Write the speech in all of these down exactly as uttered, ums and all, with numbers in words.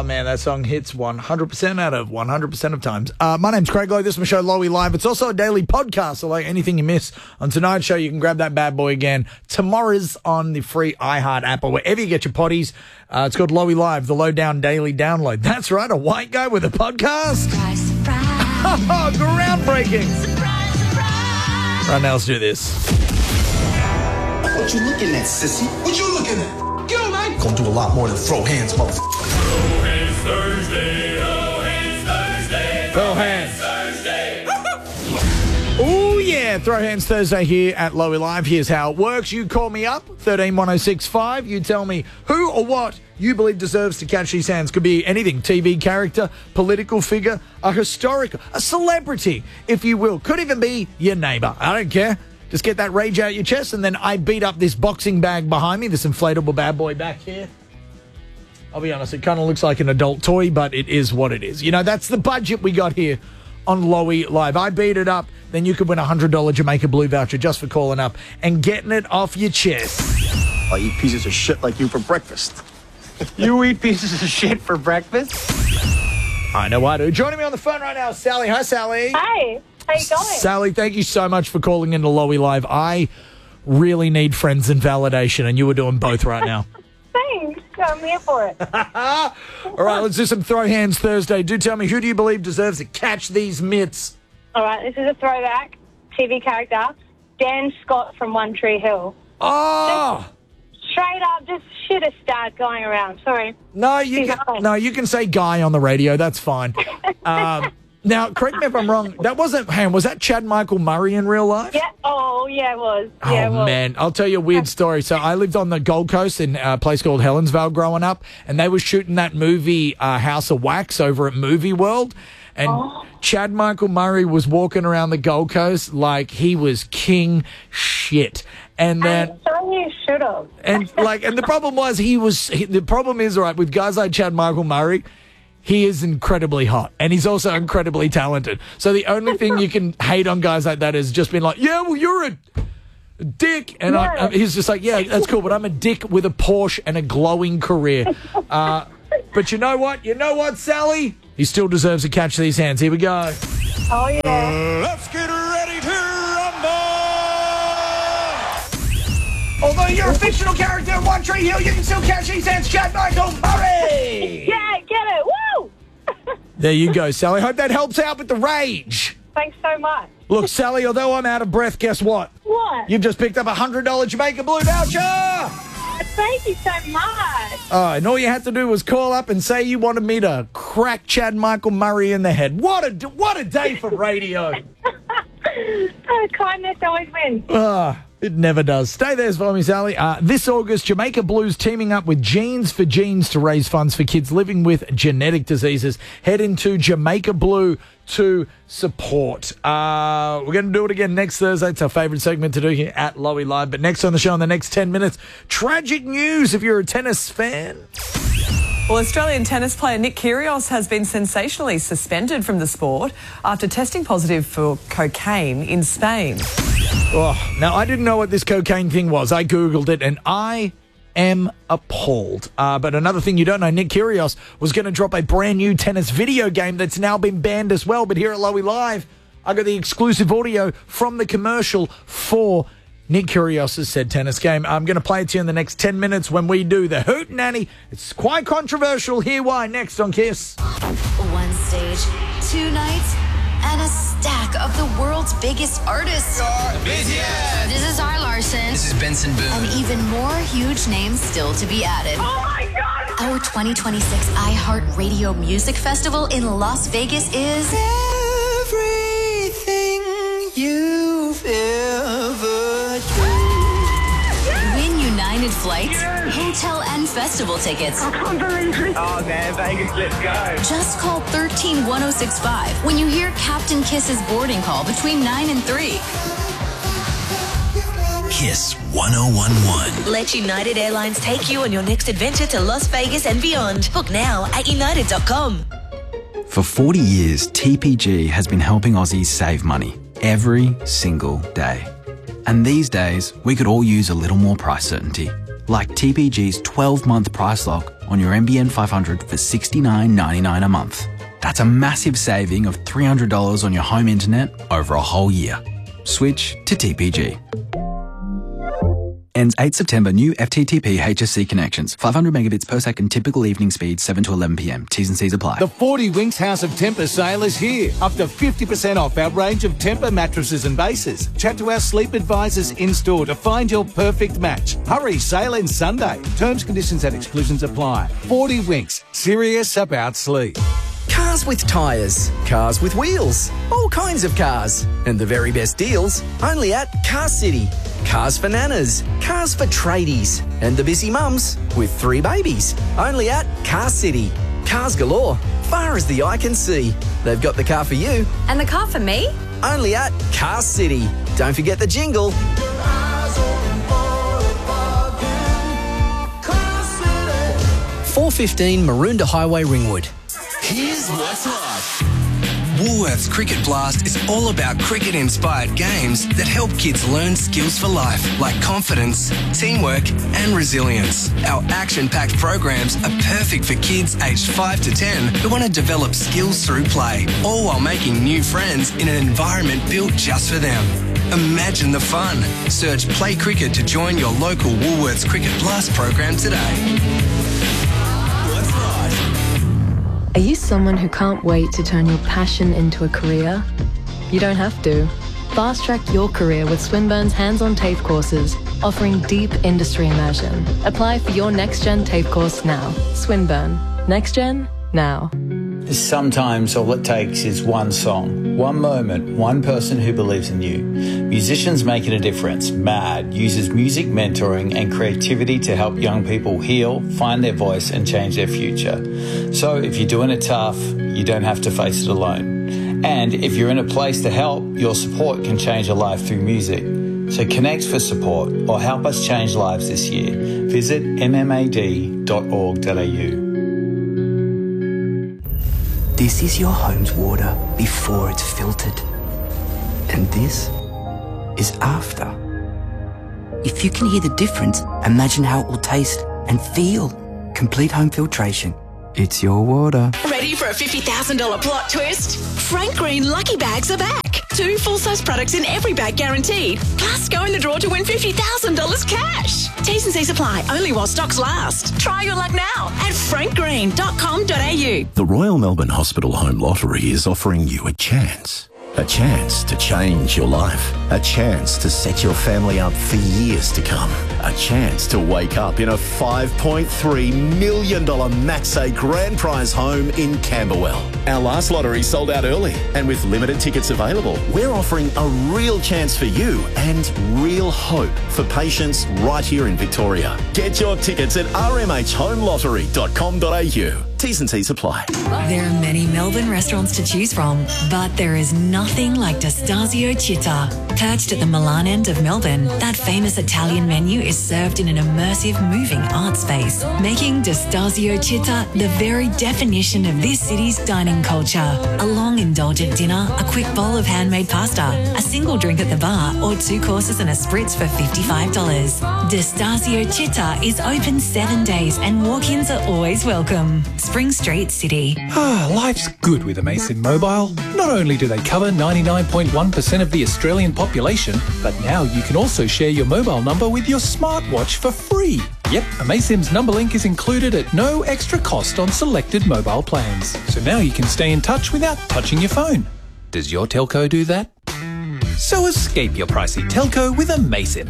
Oh, man, that song hits one hundred percent out of one hundred percent of times. Uh, my name's Craig Lowe. This is my show, Lowy Live. It's also a daily podcast, so like anything you miss on tonight's show, you can grab that bad boy again. Tomorrow's on the free iHeart app or wherever you get your potties. Uh, it's called Lowy Live, the lowdown daily download. That's right, a white guy with a podcast. Surprise, surprise. Oh, groundbreaking. Surprise, surprise. Right now, let's do this. What you looking at, sissy? What you looking at? Get on, man. Gonna do a lot more than throw hands, motherfucker. Throw hands Thursday. Throw hands Thursday. Throw hands. Thursday. Oh, yeah. Throw Hands Thursday here at Lowy Live. Here's how it works. You call me up, thirteen one oh six five. You tell me who or what you believe deserves to catch these hands. Could be anything. T V character, political figure, a historical, a celebrity, if you will. Could even be your neighbour. I don't care. Just get that rage out your chest, and then I beat up this boxing bag behind me, this inflatable bad boy back here. I'll be honest, it kind of looks like an adult toy, but it is what it is. You know, that's the budget we got here on Lowy Live. I beat it up, then you could win a one hundred dollars Jamaica Blue voucher just for calling up and getting it off your chest. I eat pieces of shit like you for breakfast. You eat pieces of shit for breakfast? I know I do. Joining me on the phone right now is Sally. Hi, Sally. Hi. How you going? Sally, thank you so much for calling into Lowy Live. I really need friends and validation, and you were doing both right now. Thanks. I'm here for it. All right, let's do some Throw Hands Thursday. Do tell me, who do you believe deserves to catch these mitts? All right, this is a throwback. T V character, Dan Scott from One Tree Hill. Oh! Just straight up, just shit a start going around. Sorry. No, you He's can, on. no, you can say guy on the radio. That's fine. Um, now, correct me if I'm wrong. That wasn't, hang, was that Chad Michael Murray in real life? Yeah. Oh, yeah, it was. Yeah, it Oh, was. man. I'll tell you a weird story. So I lived on the Gold Coast in a place called Helensvale growing up, and they were shooting that movie uh, House of Wax over at Movie World. And Oh. Chad Michael Murray was walking around the Gold Coast like he was king shit. And then... And so you should have. And like, and the problem was he was. He, the problem is, right, with guys like Chad Michael Murray, he is incredibly hot, and he's also incredibly talented. So the only thing you can hate on guys like that is just being like, yeah, well, you're a, a dick, and I, Yeah. I, he's just like, yeah, that's cool, but I'm a dick with a Porsche and a glowing career. Uh, but you know what? You know what, Sally? He still deserves to catch these hands. Here we go. Oh, yeah. Let's get ready to rumble. Although you're a fictional character in One Tree Hill, you can still catch these hands. Chad Michael Murray. Yeah, get it. Woo! There you go, Sally. Hope that helps out with the rage. Thanks so much. Look, Sally, although I'm out of breath, guess what? What? You've just picked up a one hundred dollars Jamaica Blue voucher. Thank you so much. Oh, and all you had to do was call up and say you wanted me to crack Chad Michael Murray in the head. What a, what a day for radio. Oh, kindness always wins. Ah, it never does. Stay there for me, Sally. Uh, this August, Jamaica Blues teaming up with Genes for Genes to raise funds for kids living with genetic diseases. Head into Jamaica Blue to support. Uh, we're going to do it again next Thursday. It's our favourite segment to do here at Lowy Live. But next on the show in the next ten minutes, tragic news if you're a tennis fan. Well, Australian tennis player Nick Kyrgios has been sensationally suspended from the sport after testing positive for cocaine in Spain. Oh, now, I didn't know what this cocaine thing was. I Googled it, and I am appalled. Uh, but another thing you don't know, Nick Kyrgios was going to drop a brand new tennis video game that's now been banned as well. But here at Lowy Live, I got the exclusive audio from the commercial for Nick Kyrgios' said tennis game. I'm going to play it to you in the next ten minutes when we do the Hootenanny. It's quite controversial. Hear why next on Kiss. One stage, two nights, and a stack of the world's biggest artists. This is R. Larson. This is Benson Boone. And even more huge names still to be added. Oh, my God. Our twenty twenty-six iHeartRadio Music Festival in Las Vegas is... Everything you've ever Win United Flights, hotel and festival tickets. Oh, man, Vegas, let's go. Just call one three one oh six five when you hear Captain Kiss's boarding call between nine and three. Kiss one oh one one. Let United Airlines take you on your next adventure to Las Vegas and beyond. Book now at united dot com. For forty years, T P G has been helping Aussies save money every single day. And these days, we could all use a little more price certainty. like T P G's twelve-month price lock on your N B N five hundred for sixty-nine ninety-nine a month. That's a massive saving of three hundred dollars on your home internet over a whole year. Switch to T P G. Ends eighth September. New F T T P H S C connections. five hundred megabits per second typical evening speed, seven to eleven p m. T's and C's apply. The forty Winks House of Tempur sale is here. Up to fifty percent off our range of Tempur mattresses and bases. Chat to our sleep advisors in-store to find your perfect match. Hurry, sale ends Sunday. Terms, conditions and exclusions apply. forty Winks. Serious about sleep. Cars with tyres, cars with wheels, all kinds of cars. And the very best deals only at Car City. Cars for nanas, cars for tradies, and the busy mums with three babies. Only at Car City. Cars galore, far as the eye can see. They've got the car for you. And the car for me? Only at Car City. Don't forget the jingle. four fifteen Maroondah Highway, Ringwood. Here's what's hot. Woolworths Cricket Blast is all about cricket-inspired games that help kids learn skills for life, like confidence, teamwork and resilience. Our action-packed programs are perfect for kids aged five to ten who want to develop skills through play, all while making new friends in an environment built just for them. Imagine the fun. Search Play Cricket to join your local Woolworths Cricket Blast program today. Are you someone who can't wait to turn your passion into a career? You don't have to. Fast track your career with Swinburne's hands-on TAFE courses, offering deep industry immersion. Apply for your next-gen TAFE course now. Swinburne. Next Gen, now. Sometimes all it takes is one song, one moment, one person who believes in you. Musicians Making a Difference, MAD, uses music mentoring and creativity to help young people heal, find their voice and change their future. So if you're doing it tough, you don't have to face it alone. And if you're in a place to help, your support can change a life through music. So connect for support or help us change lives this year. Visit m m a d dot org dot a u. This is your home's water before it's filtered. And this is after. If you can hear the difference, imagine how it will taste and feel. Complete home filtration. It's your water. Ready for a fifty thousand dollars plot twist? Frank Green Lucky Bags are back. Two full-size products in every bag guaranteed. Plus, go in the draw to win fifty thousand dollars cash. T's and C's apply only while stocks last. Try your luck now at frank green dot com dot a u. The Royal Melbourne Hospital Home Lottery is offering you a chance. A chance to change your life. A chance to set your family up for years to come. A chance to wake up in a five point three million dollars Maxay grand prize home in Camberwell. Our last lottery sold out early, and with limited tickets available, we're offering a real chance for you and real hope for patients right here in Victoria. Get your tickets at r m h home lottery dot com dot a u. T's and C's apply. There are many Melbourne restaurants to choose from, but there is nothing like D'Estasio Città. Perched at the Milan end of Melbourne, that famous Italian menu is served in an immersive, moving art space, making D'Estasio Città the very definition of this city's dining culture. A long, indulgent dinner, a quick bowl of handmade pasta, a single drink at the bar, or two courses and a spritz for fifty-five dollars. D'Estasio Città is open seven days and walk-ins are always welcome. Spring Street, City. Ah, life's good with Amasim Mobile. Not only do they cover ninety-nine point one percent of the Australian population, but now you can also share your mobile number with your smartwatch for free. Yep, Amasim's number link is included at no extra cost on selected mobile plans. So now you can stay in touch without touching your phone. Does your telco do that? So escape your pricey telco with Amasim.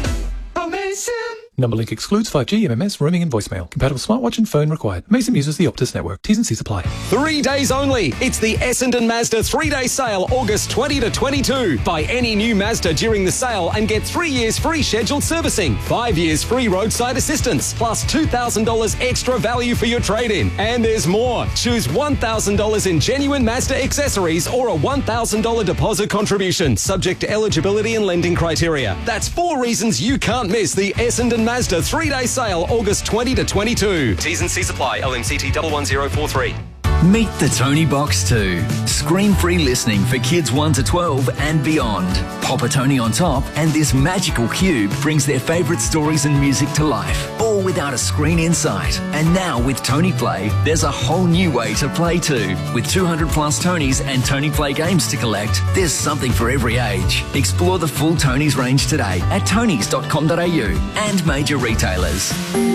Amasim! Number link excludes five G, M M S, roaming and voicemail. Compatible smartwatch and phone required. Amasim uses the Optus network. T's and C's apply. Three days only. It's the Essendon Mazda three-day sale, August twentieth to twenty-second. Buy any new Mazda during the sale and get three years free scheduled servicing, five years free roadside assistance, plus two thousand dollars extra value for your trade-in. And there's more. Choose one thousand dollars in genuine Mazda accessories or a one thousand dollars deposit contribution, subject to eligibility and lending criteria. That's four reasons you can't miss the Essendon Mazda three-day sale, August twentieth to twenty-second. T's and C's apply. L M C T one one zero four three. Meet the Tony Box two. Screen-free listening for kids one to twelve and beyond. Pop a Tony on top and this magical cube brings their favourite stories and music to life, all without a screen in sight. And now with Tony Play, there's a whole new way to play too. With two hundred plus Tonys and Tony Play games to collect, there's something for every age. Explore the full Tonys range today at tonys dot com dot a u and major retailers.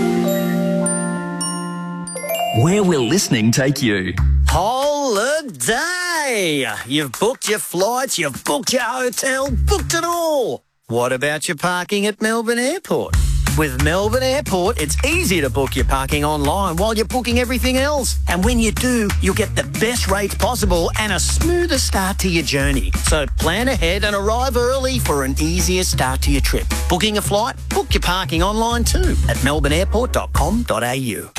Where will listening take you? Holiday! You've booked your flights, you've booked your hotel, booked it all. What about your parking at Melbourne Airport? With Melbourne Airport, it's easy to book your parking online while you're booking everything else. And when you do, you'll get the best rates possible and a smoother start to your journey. So plan ahead and arrive early for an easier start to your trip. Booking a flight? Book your parking online too at melbourne airport dot com dot a u.